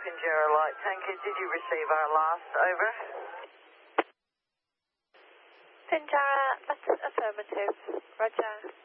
Pinjarra Light Tanker, did you receive our last? Over. Pinjarra, that's affirmative. Roger.